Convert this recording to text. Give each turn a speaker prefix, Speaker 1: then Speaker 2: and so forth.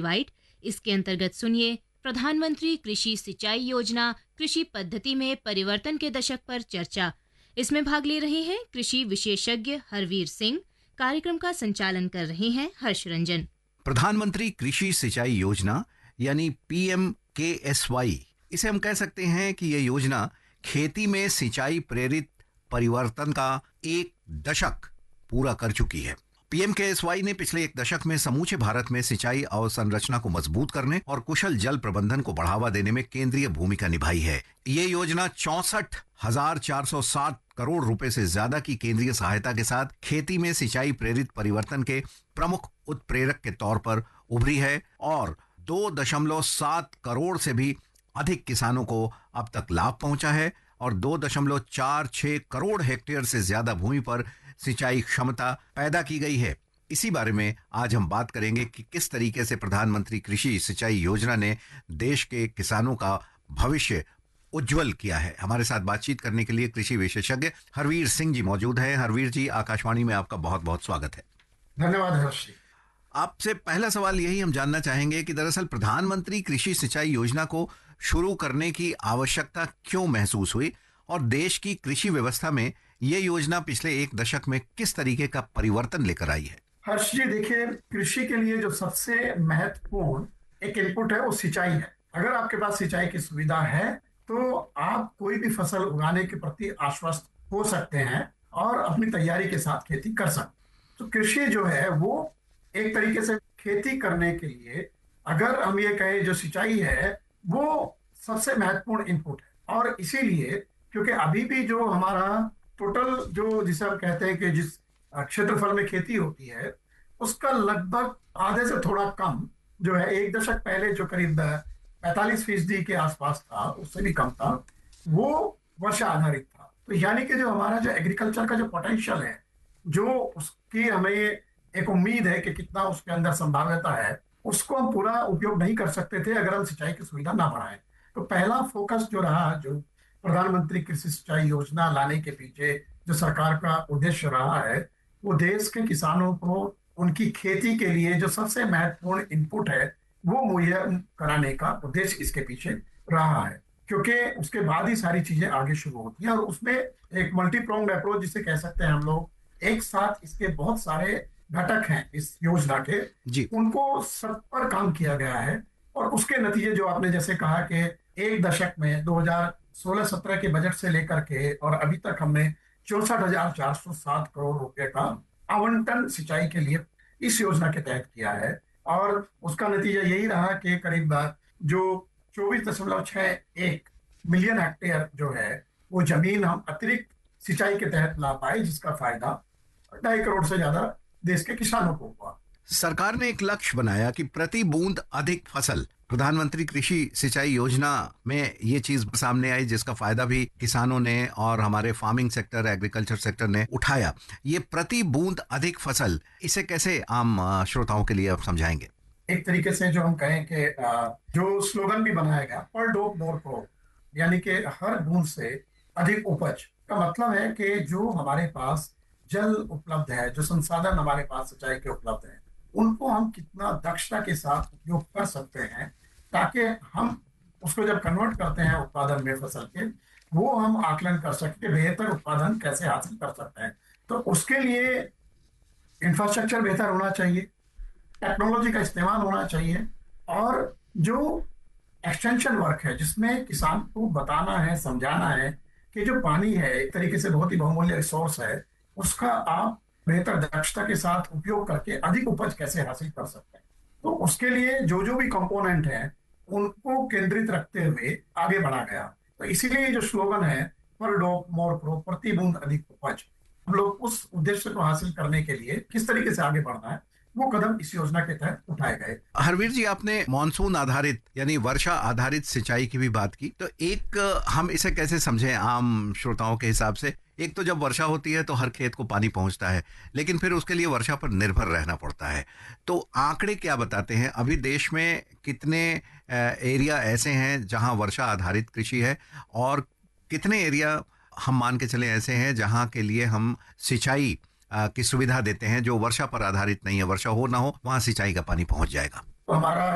Speaker 1: Wide. इसके अंतर्गत सुनिए प्रधानमंत्री कृषि सिंचाई योजना कृषि पद्धति में परिवर्तन के दशक पर चर्चा। इसमें भाग ले रहे हैं कृषि विशेषज्ञ हरवीर सिंह। कार्यक्रम का संचालन कर रहे हैं हर्ष रंजन।
Speaker 2: प्रधानमंत्री कृषि सिंचाई योजना यानी PMKSY, इसे हम कह सकते हैं कि यह योजना खेती में सिंचाई प्रेरित परिवर्तन का एक दशक पूरा कर चुकी है। PMKSY ने पिछले एक दशक में समूचे भारत में सिंचाई अवसंरचना को मजबूत करने और कुशल जल प्रबंधन को बढ़ावा देने में केंद्रीय भूमिका निभाई है। ये योजना 64,460 करोड़ रुपए से ज्यादा की केंद्रीय सहायता के साथ खेती में सिंचाई प्रेरित परिवर्तन के प्रमुख उत्प्रेरक के तौर पर उभरी है और 2.7 करोड़ से भी अधिक किसानों को अब तक लाभ पहुंचा है और 2.46 करोड़ हेक्टेयर से ज्यादा भूमि पर सिंचाई क्षमता पैदा की गई है। इसी बारे में आज हम बात करेंगे कि किस तरीके से प्रधानमंत्री कृषि सिंचाई योजना ने देश के किसानों का भविष्य उज्जवल किया है। हमारे साथ बातचीत करने के लिए कृषि विशेषज्ञ हरवीर सिंह जी मौजूद हैं। हरवीर जी, आकाशवाणी में आपका बहुत बहुत स्वागत है।
Speaker 3: धन्यवाद हर्ष जी।
Speaker 2: आपसे पहला सवाल यही हम जानना चाहेंगे कि दरअसल प्रधानमंत्री कृषि सिंचाई योजना को शुरू करने की आवश्यकता क्यों महसूस हुई और देश की कृषि व्यवस्था में यह योजना पिछले एक दशक में किस तरीके का परिवर्तन लेकर आई है?
Speaker 3: हर्ष जी, देखिए, कृषि के लिए जो सबसे महत्वपूर्ण एक इनपुट है वो सिंचाई है। अगर आपके पास सिंचाई की सुविधा है तो आप कोई भी फसल उगाने के प्रति आश्वस्त हो सकते हैं और अपनी तैयारी के साथ खेती कर सकते हैं। तो कृषि जो है वो एक तरीके से खेती करने के लिए, अगर हम ये कहें, जो सिंचाई है वो सबसे महत्वपूर्ण इनपुट है। और इसीलिए क्योंकि अभी भी जो हमारा टोटल जो जिसे हम कहते हैं कि जिस क्षेत्रफल में खेती होती है उसका लगभग आधे से थोड़ा कम जो है, एक दशक पहले जो करीब 45% के आसपास था, उससे भी कम था, वो वर्षा आधारित था। तो यानी कि जो हमारा जो एग्रीकल्चर का जो पोटेंशियल है, जो उसकी हमें एक उम्मीद है कि कितना उसके अंदर संभाव्यता है, उसको हम पूरा उपयोग नहीं कर सकते थे अगर हम सिंचाई की सुविधा ना बढ़ाएं। तो पहला फोकस जो रहा, जो प्रधानमंत्री कृषि सिंचाई योजना लाने के पीछे जो सरकार का उद्देश्य रहा है, वो देश के किसानों को उनकी खेती के लिए जो सबसे महत्वपूर्ण इनपुट है वो मुहैया कराने का उद्देश्य इसके पीछे रहा है। क्योंकि उसके बाद ही सारी चीजें आगे शुरू होती हैं और उसमें एक मल्टीप्रोंग्ड अप्रोच जिसे कह सकते हैं हम लोग, एक साथ इसके बहुत सारे घटक हैं इस योजना के
Speaker 2: जी।
Speaker 3: उनको सब पर काम किया गया है और उसके नतीजे जो आपने जैसे कहा कि एक दशक में 2016-17 के बजट से लेकर के और अभी तक हमने 64,407 करोड़ रुपए का आवंटन सिंचाई के लिए इस योजना के तहत किया है और उसका नतीजा यही रहा कि करीब जो 24.61 मिलियन हेक्टेयर जो है वो जमीन हम अतिरिक्त सिंचाई के तहत ला पाए, जिसका फायदा 2.5 करोड़ से ज्यादा देश के किसानों को हुआ।
Speaker 2: सरकार ने एक लक्ष्य बनाया कि प्रति बूंद अधिक फसल। प्रधानमंत्री कृषि सिंचाई योजना में ये चीज सामने आई जिसका फायदा भी किसानों ने और हमारे फार्मिंग सेक्टर, एग्रीकल्चर सेक्टर ने उठाया। ये प्रति बूंद अधिक फसल, इसे कैसे आम श्रोताओं के लिए आप समझाएंगे?
Speaker 3: एक तरीके से जो हम कहें कि जो स्लोगन भी बनाया गया, पर ड्रॉप मोर क्रॉप, यानी कि हर बूंद से अधिक उपज, का मतलब है कि जो हमारे पास जल उपलब्ध है, जो संसाधन हमारे पास सिंचाई के उपलब्ध है, उनको हम कितना दक्षता के साथ उपयोग कर सकते हैं ताकि हम उसको जब कन्वर्ट करते हैं उत्पादन में फसल के, वो हम आकलन कर सकें कि बेहतर उत्पादन कैसे हासिल कर सकते हैं। तो उसके लिए इंफ्रास्ट्रक्चर बेहतर होना चाहिए, टेक्नोलॉजी का इस्तेमाल होना चाहिए और जो एक्सटेंशन वर्क है जिसमें किसान को बताना है, समझाना है कि जो पानी है एक तरीके से बहुत ही बहुमूल्य रिसोर्स है, उसका आप बेहतर दक्षता के साथ उपयोग करके अधिक उपज कैसे हासिल कर सकते हैं। तो उसके लिए जो जो भी कंपोनेंट है उनको केंद्रित रखते हुए आगे बढ़ा गया। तो इसीलिए जो स्लोगन है पर ड्रॉप मोर क्रॉप, प्रति बूंद अधिक उपज, हम लोग उस उद्देश्य को हासिल करने के लिए किस तरीके से आगे बढ़ना है वो कदम इस योजना के तहत उठाए गए।
Speaker 2: हरवीर जी, आपने मॉनसून आधारित यानी वर्षा आधारित सिंचाई की भी बात की, तो एक हम इसे कैसे समझें आम श्रोताओं के हिसाब से? एक तो जब वर्षा होती है तो हर खेत को पानी पहुंचता है, लेकिन फिर उसके लिए वर्षा पर निर्भर रहना पड़ता है। तो आंकड़े क्या बताते हैं, अभी देश में कितने एरिया ऐसे हैं जहां वर्षा आधारित कृषि है और कितने एरिया हम मान के चले ऐसे हैं जहां के लिए हम सिंचाई की सुविधा देते हैं जो वर्षा पर आधारित नहीं है, वर्षा हो ना हो वहां सिंचाई का पानी पहुंच जाएगा?
Speaker 3: तो हमारा